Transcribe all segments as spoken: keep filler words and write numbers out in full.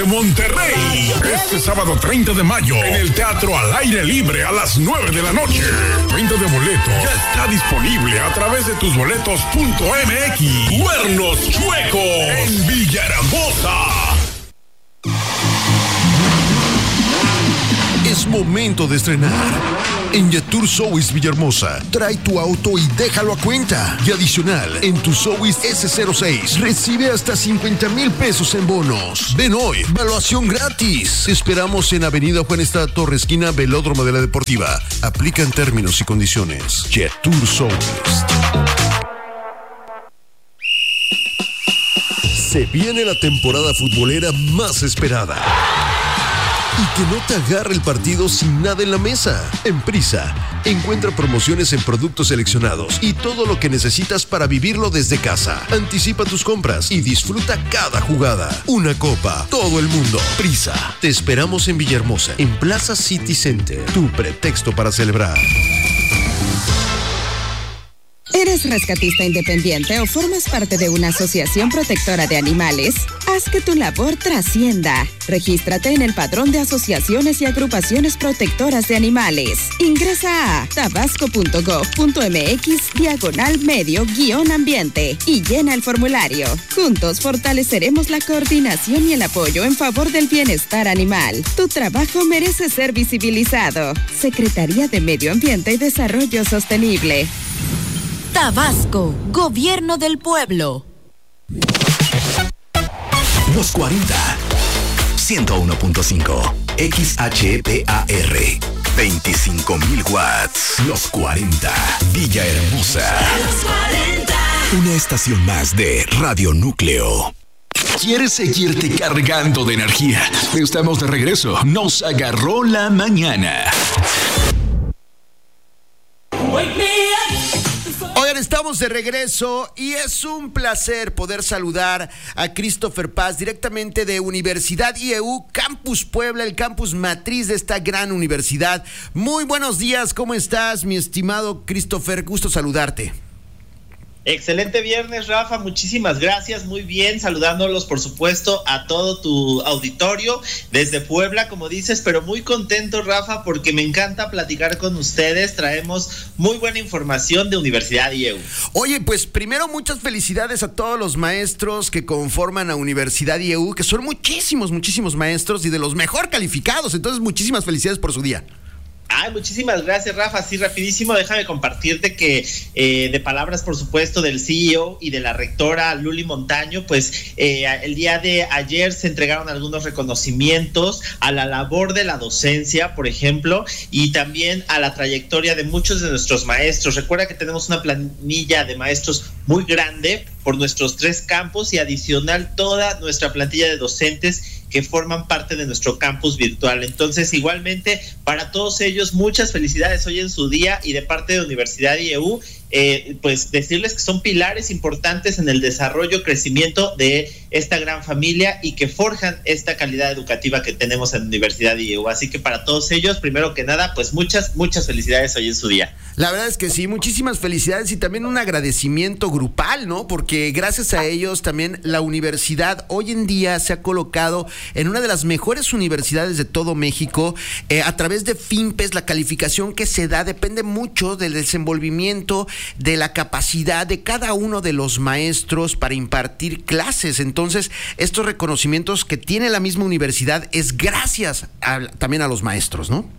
Monterrey. Este sábado treinta de mayo en el Teatro Al Aire Libre a las nueve de la noche. Venta de boleto ya está disponible a través de tusboletos punto m x. Cuernos Chuecos en Villahermosa. Es momento de estrenar. En Yetur Sowis Villahermosa, trae tu auto y déjalo a cuenta. Y adicional, en tu Sowis ese cero seis, recibe hasta cincuenta mil pesos en bonos. Ven hoy, evaluación gratis. Te esperamos en Avenida Juan Estrada Torres, esquina Velódromo de la Deportiva. Aplican términos y condiciones. Yetur Sowis. Se viene la temporada futbolera más esperada. Y que no te agarre el partido sin nada en la mesa. En Prisa, encuentra promociones en productos seleccionados y todo lo que necesitas para vivirlo desde casa. Anticipa tus compras y disfruta cada jugada. Una copa, todo el mundo. Prisa, te esperamos en Villahermosa, en Plaza City Center. Tu pretexto para celebrar. ¿Eres rescatista independiente o formas parte de una asociación protectora de animales? Haz que tu labor trascienda. Regístrate en el Padrón de Asociaciones y Agrupaciones Protectoras de Animales. Ingresa a tabasco punto gov punto m x diagonal medio guión ambiente y llena el formulario. Juntos fortaleceremos la coordinación y el apoyo en favor del bienestar animal. Tu trabajo merece ser visibilizado. Secretaría de Medio Ambiente y Desarrollo Sostenible. Tabasco, Gobierno del Pueblo. Los cuarenta, ciento uno punto cinco, X H P A R, veinticinco mil watts. Los cuarenta, Villahermosa. Los cuarenta. Una estación más de Radio Núcleo. ¿Quieres seguirte cargando de energía? Estamos de regreso. Nos agarró la mañana. Wake me up. Oigan, estamos de regreso y es un placer poder saludar a Christopher Paz directamente de Universidad I E U Campus Puebla, el campus matriz de esta gran universidad. Muy buenos días, ¿cómo estás, mi estimado Christopher? Gusto saludarte. Excelente viernes, Rafa, muchísimas gracias, muy bien, saludándolos por supuesto a todo tu auditorio desde Puebla, como dices, pero muy contento, Rafa, porque me encanta platicar con ustedes, traemos muy buena información de Universidad I E U. Oye, pues primero muchas felicidades a todos los maestros que conforman a Universidad I E U, que son muchísimos, muchísimos maestros y de los mejor calificados, entonces muchísimas felicidades por su día. Ay, muchísimas gracias, Rafa. Sí, rapidísimo, déjame compartirte que eh, de palabras, por supuesto, del C E O y de la rectora Luli Montaño, pues eh, el día de ayer se entregaron algunos reconocimientos a la labor de la docencia, por ejemplo, y también a la trayectoria de muchos de nuestros maestros. Recuerda que tenemos una planilla de maestros muy grande por nuestros tres campus y adicional toda nuestra plantilla de docentes que forman parte de nuestro campus virtual. Entonces, igualmente, para todos ellos, muchas felicidades hoy en su día y de parte de Universidad I E U, eh, pues decirles que son pilares importantes en el desarrollo, crecimiento de esta gran familia y que forjan esta calidad educativa que tenemos en Universidad I E U. Así que para todos ellos, primero que nada, pues muchas, muchas felicidades hoy en su día. La verdad es que sí, muchísimas felicidades y también un agradecimiento grupal, ¿no? Porque gracias a ellos también la universidad hoy en día se ha colocado en una de las mejores universidades de todo México. Eh, a través de FIMPES, la calificación que se da depende mucho del desenvolvimiento, de la capacidad de cada uno de los maestros para impartir clases. Entonces, estos reconocimientos que tiene la misma universidad es gracias a, también a los maestros, ¿no?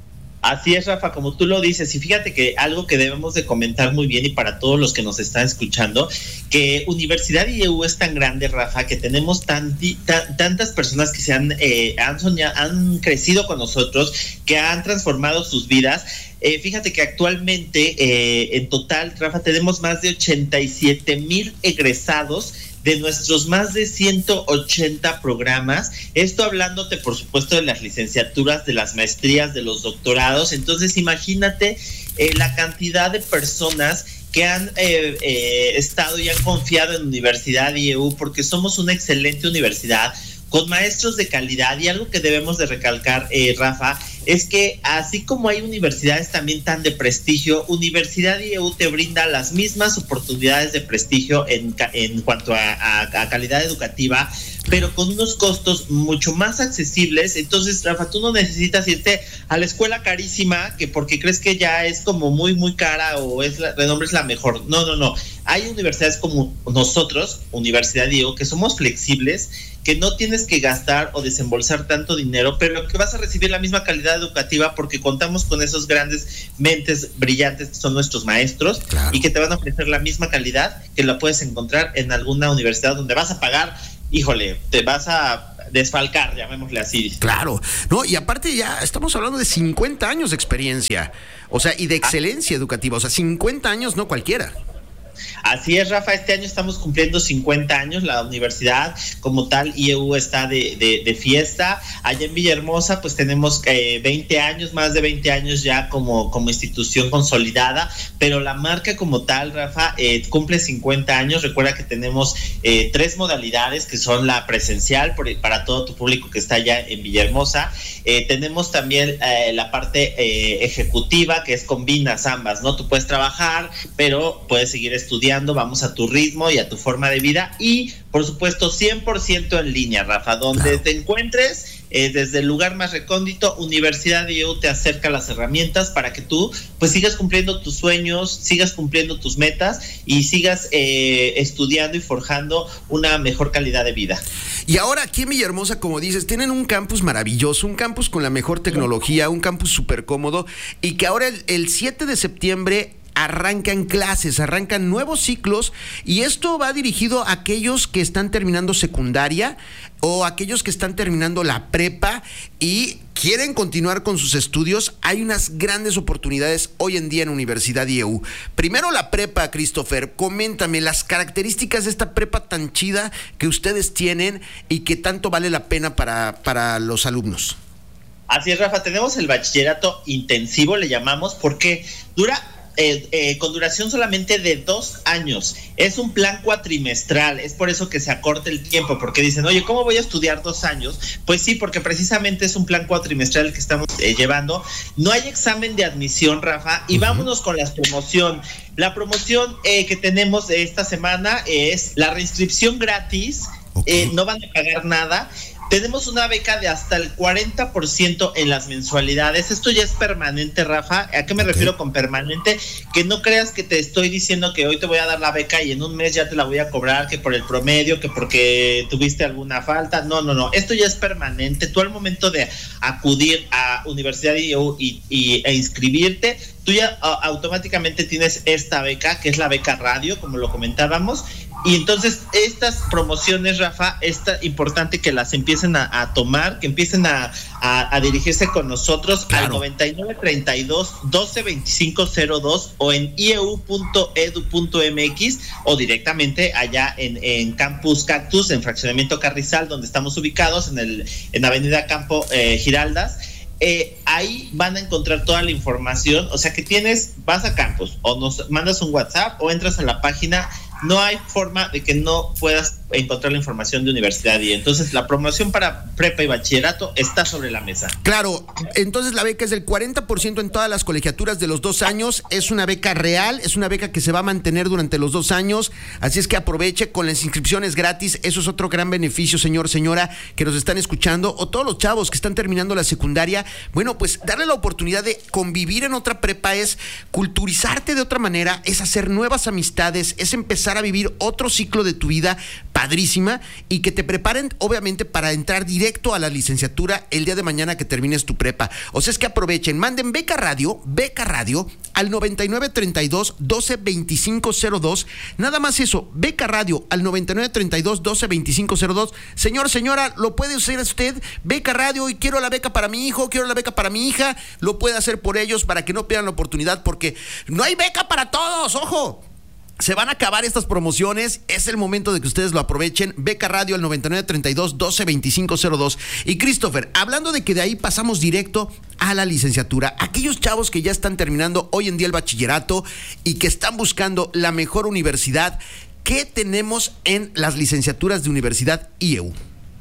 Así es, Rafa, como tú lo dices, y fíjate que algo que debemos de comentar muy bien y para todos los que nos están escuchando, que Universidad I E U es tan grande, Rafa, que tenemos tanti, tan, tantas personas que se han, eh, han, soñado, han crecido con nosotros, que han transformado sus vidas. Eh, fíjate que actualmente, eh, en total, Rafa, tenemos más de ochenta y siete mil egresados de nuestros más de ciento ochenta programas, esto hablándote por supuesto de las licenciaturas, de las maestrías, de los doctorados. Entonces imagínate eh, la cantidad de personas que han eh, eh, estado y han confiado en Universidad I E U, porque somos una excelente universidad con maestros de calidad. Y algo que debemos de recalcar, eh, Rafa, es que así como hay universidades también tan de prestigio, Universidad I E U te brinda las mismas oportunidades de prestigio en, en cuanto a, a, a calidad educativa pero con unos costos mucho más accesibles. Entonces, Rafa, tú no necesitas irte a la escuela carísima, que porque crees que ya es como muy, muy cara o es la, renombre es la mejor. No, no, no. Hay universidades como nosotros, Universidad I E U, que somos flexibles, que no tienes que gastar o desembolsar tanto dinero, pero que vas a recibir la misma calidad educativa porque contamos con esos grandes mentes brillantes que son nuestros maestros, claro, y que te van a ofrecer la misma calidad que la puedes encontrar en alguna universidad donde vas a pagar, híjole, te vas a desfalcar, llamémosle así. Claro, no, y aparte ya estamos hablando de cincuenta años de experiencia, o sea, y de excelencia ah. educativa, o sea, cincuenta años no cualquiera. Así es, Rafa, este año estamos cumpliendo cincuenta años, la universidad como tal, I E U está de, de, de fiesta. Allá en Villahermosa pues tenemos eh, veinte años, más de veinte años ya como, como institución consolidada, pero la marca como tal, Rafa, eh, cumple cincuenta años. Recuerda que tenemos eh, tres modalidades, que son la presencial por, para todo tu público que está allá en Villahermosa. Eh, tenemos también eh, la parte eh, ejecutiva, que es combinas ambas, ¿no? Tú puedes trabajar, pero puedes seguir estudiando, vamos a tu ritmo y a tu forma de vida, y por supuesto cien por ciento en línea, Rafa, donde claro. te encuentres, eh, desde el lugar más recóndito, Universidad I E U te acerca las herramientas para que tú pues sigas cumpliendo tus sueños, sigas cumpliendo tus metas y sigas eh, estudiando y forjando una mejor calidad de vida. Y ahora aquí en Villahermosa, como dices, tienen un campus maravilloso, un campus con la mejor tecnología, un campus súper cómodo, y que ahora el, el siete de septiembre arrancan clases, arrancan nuevos ciclos, y esto va dirigido a aquellos que están terminando secundaria o aquellos que están terminando la prepa y quieren continuar con sus estudios. Hay unas grandes oportunidades hoy en día en Universidad I E U. Primero la prepa, Christopher, coméntame las características de esta prepa tan chida que ustedes tienen y que tanto vale la pena para, para los alumnos. Así es, Rafa, tenemos el bachillerato intensivo, le llamamos, porque dura Eh, eh, con duración solamente de dos años. Es un plan cuatrimestral, es por eso que se acorta el tiempo, porque dicen, oye, ¿cómo voy a estudiar dos años? Pues sí, porque precisamente es un plan cuatrimestral que estamos eh, llevando. No hay examen de admisión, Rafa, y uh-huh. vámonos con la promoción. La promoción eh, que tenemos esta semana es la reinscripción gratis, okay. eh, no van a pagar nada. Tenemos una beca de hasta el cuarenta por ciento en las mensualidades. Esto ya es permanente, Rafa. ¿A qué me okay. refiero con permanente? Que no creas que te estoy diciendo que hoy te voy a dar la beca y en un mes ya te la voy a cobrar, que por el promedio, que porque tuviste alguna falta. No, no, no. Esto ya es permanente. Tú al momento de acudir a Universidad I E U y, y, e inscribirte, tú ya uh, automáticamente tienes esta beca, que es la beca radio, como lo comentábamos. Y entonces estas promociones, Rafa, es importante que las empiecen a, a tomar, que empiecen a, a, a dirigirse con nosotros claro. al noventa y nueve treinta y dos doce veinticinco cero dos o en i e u punto e d u punto m x o directamente allá en, en Campus Cactus, en Fraccionamiento Carrizal, donde estamos ubicados en, el, en Avenida Campo eh, Giraldas. Eh, ahí van a encontrar toda la información, o sea que tienes, vas a Campus o nos mandas un WhatsApp o entras a la página. No hay forma de que no puedas encontrar la información de Universidad I E U. Entonces la promoción para prepa y bachillerato está sobre la mesa. Claro, entonces la beca es del cuarenta por ciento en todas las colegiaturas de los dos años. Es una beca real, es una beca que se va a mantener durante los dos años. Así es que aproveche con las inscripciones gratis. Eso es otro gran beneficio, señor, señora, que nos están escuchando, o todos los chavos que están terminando la secundaria. Bueno, pues darle la oportunidad de convivir en otra prepa es culturizarte de otra manera, es hacer nuevas amistades, es empezar a vivir otro ciclo de tu vida padrísima, y que te preparen obviamente para entrar directo a la licenciatura el día de mañana que termines tu prepa. O sea, es que aprovechen, manden beca radio, beca radio al noventa y nueve treinta y dos doce veinticinco cero dos, nada más eso, beca radio al noventa y nueve treinta y dos doce veinticinco cero dos. Señor, señora, lo puede hacer usted, beca radio, y quiero la beca para mi hijo, quiero la beca para mi hija, lo puede hacer por ellos para que no pierdan la oportunidad, porque no hay beca para todos, ojo. Se van a acabar estas promociones, es el momento de que ustedes lo aprovechen. Beca radio al noventa y nueve treinta y dos doce veinticinco cero dos. Y Christopher, hablando de que de ahí pasamos directo a la licenciatura, aquellos chavos que ya están terminando hoy en día el bachillerato y que están buscando la mejor universidad, ¿qué tenemos en las licenciaturas de Universidad I E U?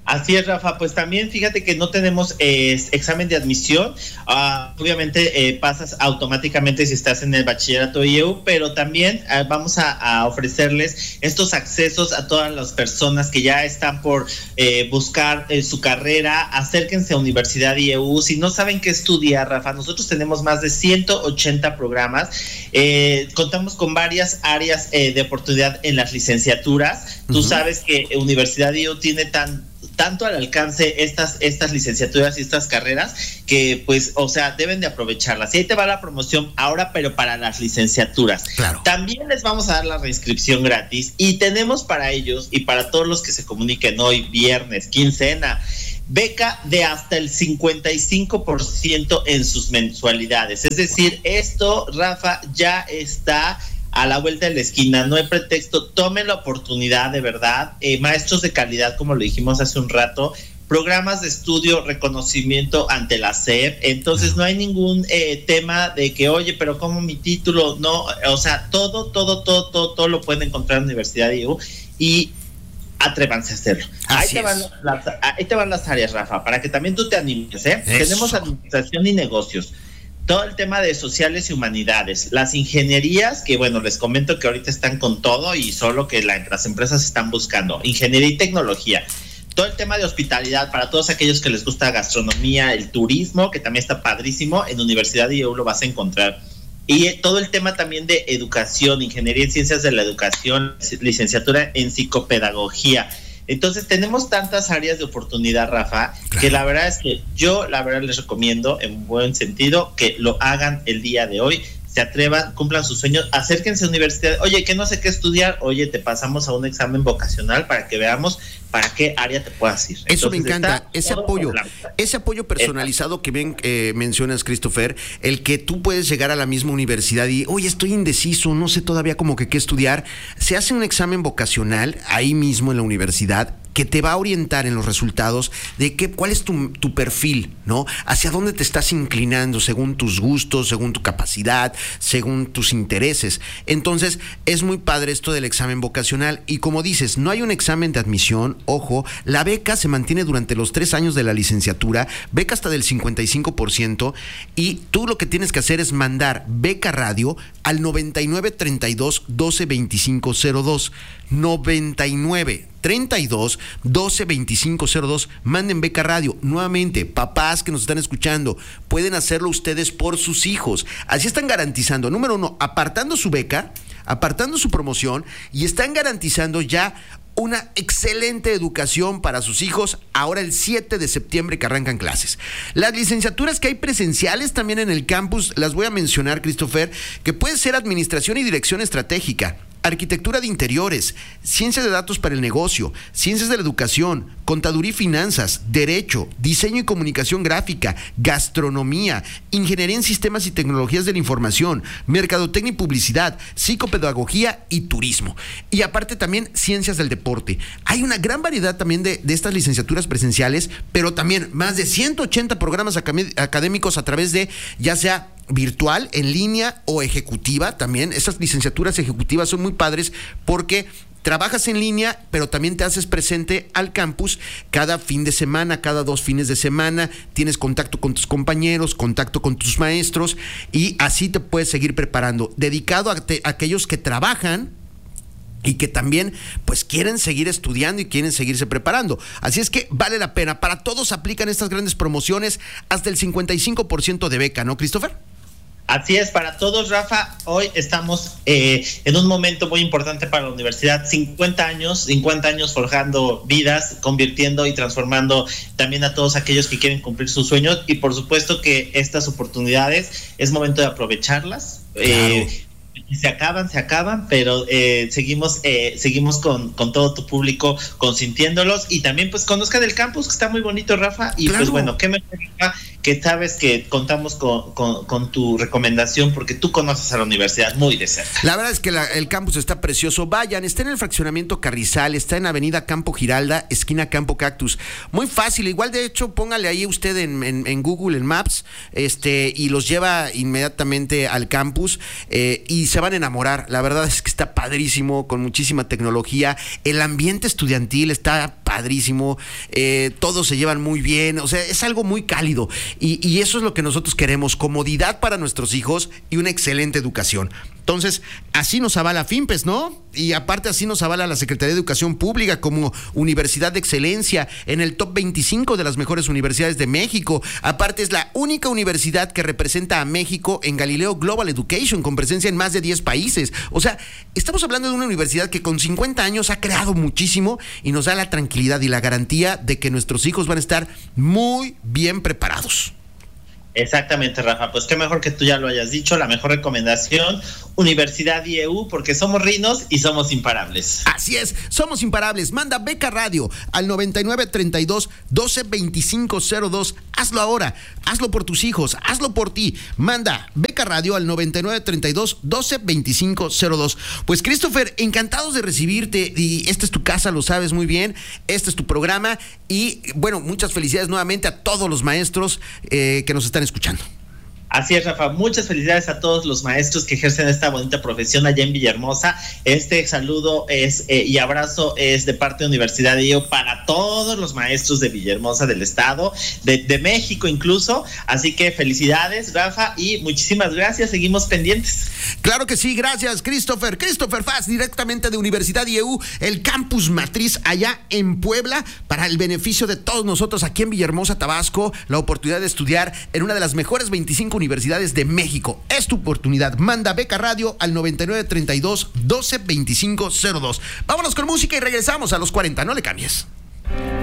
Así es, Rafa, pues también fíjate que no tenemos eh, examen de admisión, uh, obviamente eh, pasas automáticamente si estás en el bachillerato I E U, pero también uh, vamos a, a ofrecerles estos accesos a todas las personas que ya están por eh, buscar eh, su carrera. Acérquense a Universidad I E U, si no saben qué estudiar, Rafa, nosotros tenemos más de ciento ochenta programas, eh, contamos con varias áreas eh, de oportunidad en las licenciaturas. Uh-huh. Tú sabes que Universidad I E U tiene tan tanto al alcance estas, estas licenciaturas y estas carreras que pues, o sea, deben de aprovecharlas. Y ahí te va la promoción ahora, pero para las licenciaturas. Claro. También les vamos a dar la reinscripción gratis y tenemos para ellos y para todos los que se comuniquen hoy, viernes, quincena, beca de hasta el cincuenta y cinco por ciento en sus mensualidades. Es decir, esto, Rafa, ya está a la vuelta de la esquina, no hay pretexto, tomen la oportunidad de verdad, eh, maestros de calidad, como lo dijimos hace un rato, programas de estudio, reconocimiento ante la S E P, entonces no hay ningún eh, tema de que, oye, pero ¿cómo mi título? No, o sea, todo, todo, todo, todo, todo lo pueden encontrar en la Universidad de I E U y atrévanse a hacerlo. Ahí te, van las, ahí te van las áreas, Rafa, para que también tú te animes, ¿eh? Eso. Tenemos administración y negocios, todo el tema de sociales y humanidades, las ingenierías, que bueno, les comento que ahorita están con todo y solo que la, las empresas están buscando, ingeniería y tecnología, todo el tema de hospitalidad para todos aquellos que les gusta gastronomía, el turismo, que también está padrísimo, en Universidad I E U lo vas a encontrar, y todo el tema también de educación, ingeniería en ciencias de la educación, licenciatura en psicopedagogía. Entonces tenemos tantas áreas de oportunidad, Rafa, claro, que la verdad es que yo la verdad les recomiendo en buen sentido que lo hagan el día de hoy, se atrevan, cumplan sus sueños, acérquense a universidad, oye, que no sé qué estudiar, oye, te pasamos a un examen vocacional para que veamos para qué área te puedas ir. Eso Entonces, me encanta, ese apoyo, ese apoyo personalizado que bien eh, mencionas, Christopher, el que tú puedes llegar a la misma universidad y, oye, estoy indeciso, no sé todavía como que qué estudiar, se hace un examen vocacional ahí mismo en la universidad, que te va a orientar en los resultados de qué, cuál es tu, tu perfil, ¿no? Hacia dónde te estás inclinando según tus gustos, según tu capacidad, según tus intereses. Entonces, es muy padre esto del examen vocacional. Y como dices, no hay un examen de admisión, ojo, la beca se mantiene durante los tres años de la licenciatura, beca hasta del cincuenta y cinco por ciento, y tú lo que tienes que hacer es mandar beca radio al noventa y nueve, treinta y dos, doce, veinticinco, cero dos. noventa y nueve, treinta y dos, doce, veinticinco, cero dos. Manden beca radio. Nuevamente, papás que nos están escuchando, pueden hacerlo ustedes por sus hijos. Así están garantizando, número uno, apartando su beca, apartando su promoción, y están garantizando ya una excelente educación para sus hijos ahora el siete de septiembre que arrancan clases. Las licenciaturas que hay presenciales también en el campus, las voy a mencionar, Christopher, que puede ser Administración y Dirección Estratégica, Arquitectura de Interiores, Ciencias de Datos para el Negocio, Ciencias de la Educación, Contaduría y Finanzas, Derecho, Diseño y Comunicación Gráfica, Gastronomía, Ingeniería en Sistemas y Tecnologías de la Información, Mercadotecnia y Publicidad, Psicopedagogía y Turismo. Y aparte también Ciencias del Deporte. Hay una gran variedad también de, de estas licenciaturas presenciales, pero también más de ciento ochenta programas acadé- académicos a través de, ya sea virtual, en línea o ejecutiva también. Estas licenciaturas ejecutivas son muy padres porque trabajas en línea, pero también te haces presente al campus cada fin de semana, cada dos fines de semana, tienes contacto con tus compañeros, contacto con tus maestros, y así te puedes seguir preparando. Dedicado a, te, a aquellos que trabajan y que también pues quieren seguir estudiando y quieren seguirse preparando. Así es que vale la pena. Para todos aplican estas grandes promociones, hasta el cincuenta y cinco por ciento de beca, ¿no, Christopher? Así es, para todos, Rafa. Hoy estamos eh, en un momento muy importante para la universidad. cincuenta años, cincuenta años forjando vidas, convirtiendo y transformando también a todos aquellos que quieren cumplir sus sueños. Y por supuesto que estas oportunidades es momento de aprovecharlas. Claro. Eh, se acaban, se acaban, pero eh, seguimos eh, seguimos con, con todo tu público consintiéndolos, y también pues conozcan el campus, que está muy bonito, Rafa, y claro, pues bueno, qué mejor que sabes que contamos con, con, con tu recomendación, porque tú conoces a la universidad muy de cerca. La verdad es que la, el campus está precioso. Vayan, está en el fraccionamiento Carrizal, está en Avenida Campo Giralda, esquina Campo Cactus. Muy fácil, igual de hecho, póngale ahí usted en, en, en Google, en Maps, este, y los lleva inmediatamente al campus, eh, y se van a enamorar. La verdad es que está padrísimo, con muchísima tecnología. El ambiente estudiantil está padrísimo. padrísimo, eh, todos se llevan muy bien, o sea, es algo muy cálido y, y eso es lo que nosotros queremos, comodidad para nuestros hijos y una excelente educación. Entonces, así nos avala FIMPES, ¿no? Y aparte así nos avala la Secretaría de Educación Pública como Universidad de Excelencia en el top veinticinco de las mejores universidades de México. Aparte es la única universidad que representa a México en Galileo Global Education con presencia en más de diez países. O sea, estamos hablando de una universidad que con cincuenta años ha creado muchísimo y nos da la tranquilidad y la garantía de que nuestros hijos van a estar muy bien preparados. Exactamente, Rafa, pues qué mejor que tú ya lo hayas dicho, la mejor recomendación, Universidad I E U, porque somos rinos y somos imparables. Así es, somos imparables. Manda beca radio al noventa y nueve treinta y dos doce veinticinco cero dos. Hazlo ahora, hazlo por tus hijos, hazlo por ti. Manda beca radio al noventa y nueve treinta y dos doce veinticinco cero dos. Pues Christopher, encantados de recibirte y esta es tu casa, lo sabes muy bien, este es tu programa y bueno, muchas felicidades nuevamente a todos los maestros eh, que nos están escuchando. Así es, Rafa, muchas felicidades a todos los maestros que ejercen esta bonita profesión allá en Villahermosa. Este saludo es eh, y abrazo es de parte de Universidad I E U para todos los maestros de Villahermosa, del estado, de, de México incluso. Así que felicidades, Rafa, y muchísimas gracias, seguimos pendientes. Claro que sí, gracias, Christopher. Christopher Faz, directamente de Universidad I E U, el campus matriz allá en Puebla, para el beneficio de todos nosotros aquí en Villahermosa, Tabasco, la oportunidad de estudiar en una de las mejores veinticinco universidades de México. Es tu oportunidad. Manda beca radio al noventa y nueve treinta y dos doce veinticinco cero dos. Vámonos con música y regresamos a los cuarenta. No le cambies.